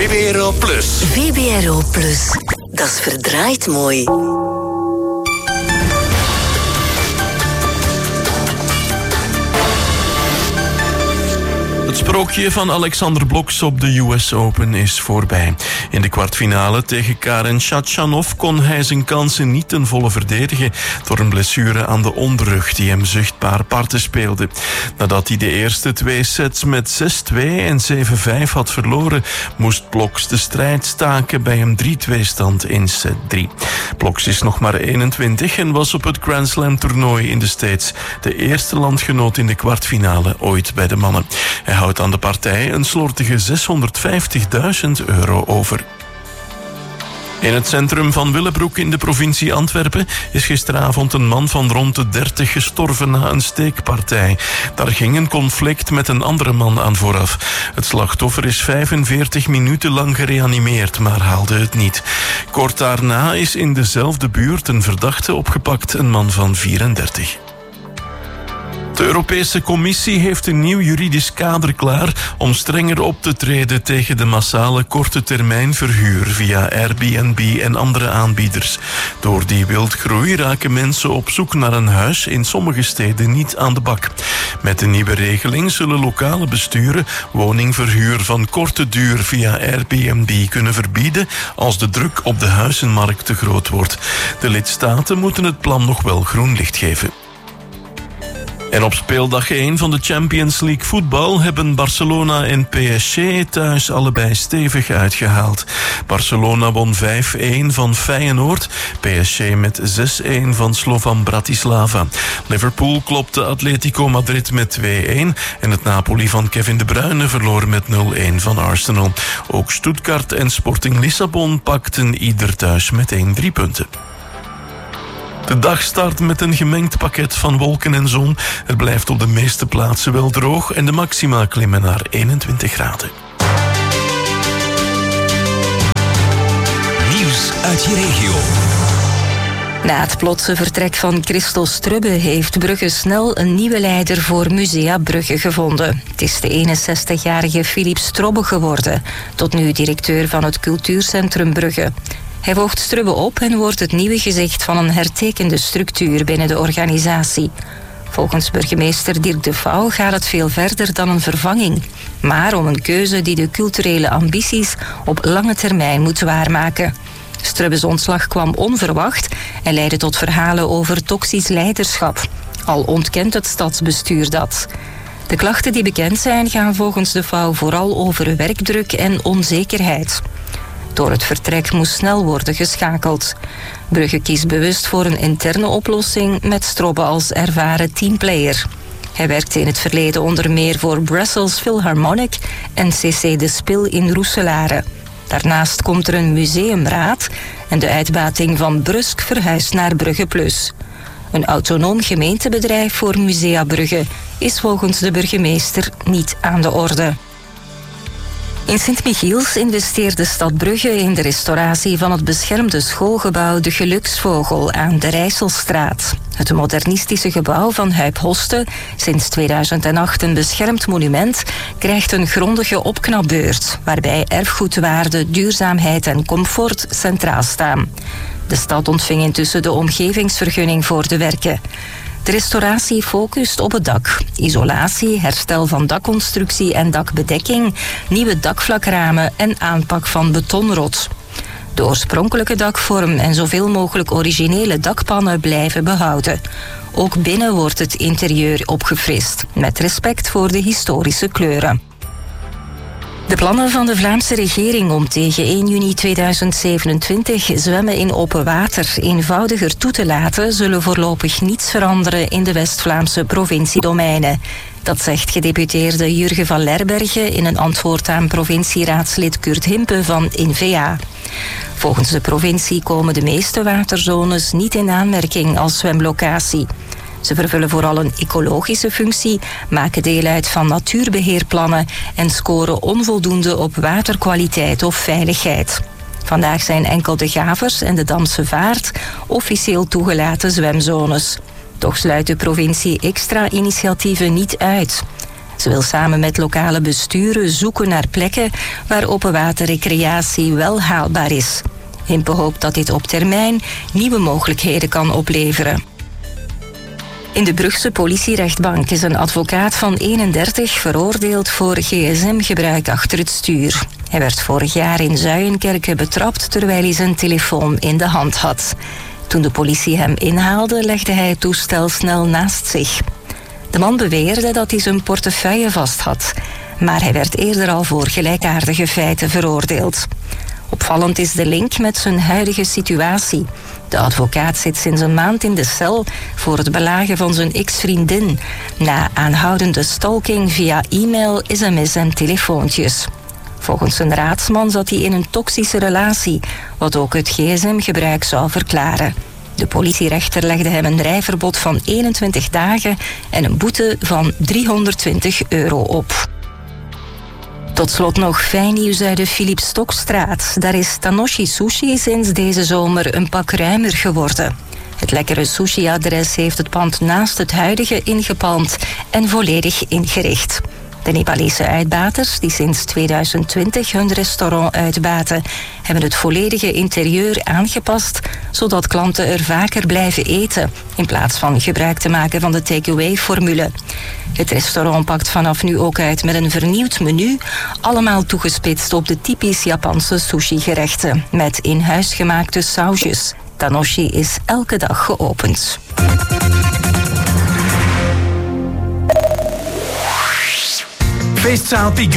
VBRO Plus. VBRO Plus. Dat is verdraaid mooi. Het sprookje van Alexander Bloks op de US Open is voorbij. In de kwartfinale tegen Karen Khachanov kon hij zijn kansen niet ten volle verdedigen door een blessure aan de onderrug die hem zichtbaar parten speelde. Nadat hij de eerste 2 sets met 6-2 en 7-5 had verloren, moest Bloks de strijd staken bij een 3-2 stand in set 3. Bloks is nog maar 21 en was op het Grand Slam toernooi in de States de eerste landgenoot in de kwartfinale ooit bij de mannen. Hij houdt aan de partij een slordige €650.000 over. In het centrum van Willebroek in de provincie Antwerpen is gisteravond een man van rond de 30 gestorven na een steekpartij. Daar ging een conflict met een andere man aan vooraf. Het slachtoffer is 45 minuten lang gereanimeerd, maar haalde het niet. Kort daarna is in dezelfde buurt een verdachte opgepakt, een man van 34. De Europese Commissie heeft een nieuw juridisch kader klaar om strenger op te treden tegen de massale korte termijn verhuur via Airbnb en andere aanbieders. Door die wildgroei raken mensen op zoek naar een huis in sommige steden niet aan de bak. Met de nieuwe regeling zullen lokale besturen woningverhuur van korte duur via Airbnb kunnen verbieden als de druk op de huizenmarkt te groot wordt. De lidstaten moeten het plan nog wel groen licht geven. En op speeldag 1 van de Champions League voetbal hebben Barcelona en PSG thuis allebei stevig uitgehaald. Barcelona won 5-1 van Feyenoord, PSG met 6-1 van Slovan Bratislava. Liverpool klopte Atletico Madrid met 2-1 en het Napoli van Kevin De Bruyne verloor met 0-1 van Arsenal. Ook Stuttgart en Sporting Lissabon pakten ieder thuis meteen 3 punten. De dag start met een gemengd pakket van wolken en zon. Het blijft op de meeste plaatsen wel droog en de maxima klimmen naar 21 graden. Nieuws uit je regio. Na het plotse vertrek van Christel Strubbe heeft Brugge snel een nieuwe leider voor Musea Brugge gevonden. Het is de 61-jarige Philippe Strobbe geworden, tot nu directeur van het cultuurcentrum Brugge. Hij volgt Strubbe op en wordt het nieuwe gezicht van een hertekende structuur binnen de organisatie. Volgens burgemeester Dirk de Vouw gaat het veel verder dan een vervanging, maar om een keuze die de culturele ambities op lange termijn moet waarmaken. Strubbes ontslag kwam onverwacht en leidde tot verhalen over toxisch leiderschap. Al ontkent het stadsbestuur dat. De klachten die bekend zijn gaan volgens de Vouw vooral over werkdruk en onzekerheid. Door het vertrek moest snel worden geschakeld. Brugge kiest bewust voor een interne oplossing met Strobbe als ervaren teamplayer. Hij werkte in het verleden onder meer voor Brussels Philharmonic en CC De Spil in Roeselare. Daarnaast komt er een museumraad en de uitbating van Brusk verhuist naar Brugge Plus. Een autonoom gemeentebedrijf voor Musea Brugge is volgens de burgemeester niet aan de orde. In Sint-Michiels investeert de stad Brugge in de restauratie van het beschermde schoolgebouw De Geluksvogel aan de Rijsselstraat. Het modernistische gebouw van Huip Hoste, sinds 2008 een beschermd monument, krijgt een grondige opknapbeurt, waarbij erfgoedwaarde, duurzaamheid en comfort centraal staan. De stad ontving intussen de omgevingsvergunning voor de werken. De restauratie focust op het dak, isolatie, herstel van dakconstructie en dakbedekking, nieuwe dakvlakramen en aanpak van betonrot. De oorspronkelijke dakvorm en zoveel mogelijk originele dakpannen blijven behouden. Ook binnen wordt het interieur opgefrist, met respect voor de historische kleuren. De plannen van de Vlaamse regering om tegen 1 juni 2027 zwemmen in open water eenvoudiger toe te laten, zullen voorlopig niets veranderen in de West-Vlaamse provinciedomeinen. Dat zegt gedeputeerde Jurgen van Lerberge in een antwoord aan provincieraadslid Kurt Himpe van N-VA. Volgens de provincie komen de meeste waterzones niet in aanmerking als zwemlocatie. Ze vervullen vooral een ecologische functie, maken deel uit van natuurbeheerplannen en scoren onvoldoende op waterkwaliteit of veiligheid. Vandaag zijn enkel de Gavers en de Damse Vaart officieel toegelaten zwemzones. Toch sluit de provincie extra initiatieven niet uit. Ze wil samen met lokale besturen zoeken naar plekken waar openwaterrecreatie wel haalbaar is. Himpe hoopt dat dit op termijn nieuwe mogelijkheden kan opleveren. In de Brugse politierechtbank is een advocaat van 31 veroordeeld voor gsm-gebruik achter het stuur. Hij werd vorig jaar in Zuijenkerke betrapt terwijl hij zijn telefoon in de hand had. Toen de politie hem inhaalde, legde hij het toestel snel naast zich. De man beweerde dat hij zijn portefeuille vast had, maar hij werd eerder al voor gelijkaardige feiten veroordeeld. Opvallend is de link met zijn huidige situatie. De advocaat zit sinds een maand in de cel voor het belagen van zijn ex-vriendin, na aanhoudende stalking via e-mail, sms en telefoontjes. Volgens zijn raadsman zat hij in een toxische relatie, wat ook het gsm-gebruik zou verklaren. De politierechter legde hem een rijverbod van 21 dagen en een boete van €320 op. Tot slot nog fijn nieuws uit de Philippe Stokstraat. Daar is Tanoshi Sushi sinds deze zomer een pak ruimer geworden. Het lekkere sushi-adres heeft het pand naast het huidige ingepalmd en volledig ingericht. De Nepalese uitbaters, die sinds 2020 hun restaurant uitbaten, hebben het volledige interieur aangepast, zodat klanten er vaker blijven eten, in plaats van gebruik te maken van de takeaway-formule. Het restaurant pakt vanaf nu ook uit met een vernieuwd menu, allemaal toegespitst op de typisch Japanse sushi-gerechten, met in-huis gemaakte sausjes. Tanoshi is elke dag geopend. Feestzaal Pigalle.